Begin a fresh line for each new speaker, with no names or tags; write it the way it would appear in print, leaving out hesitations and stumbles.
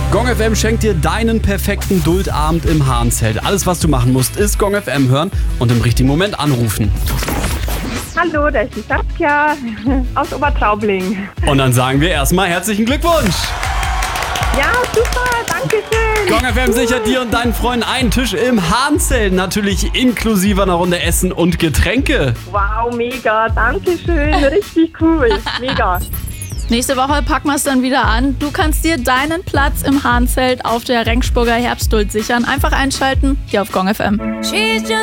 Gong FM schenkt dir deinen perfekten Dultabend im Hahnzelt. Alles, was du machen musst, ist Gong FM hören und im richtigen Moment anrufen.
Hallo, da ist die Saskia aus Obertraubling.
Und dann sagen wir erstmal herzlichen Glückwunsch.
Ja, super, danke schön.
Gong FM sichert dir und deinen Freunden einen Tisch im Hahnzelt. Natürlich inklusive einer Runde Essen und Getränke.
Wow, mega, danke schön, richtig cool, mega.
Nächste Woche packen wir es dann wieder an. Du kannst dir deinen Platz im Hahnzelt auf der Rengsburger Herbstduld sichern. Einfach einschalten hier auf Gong FM.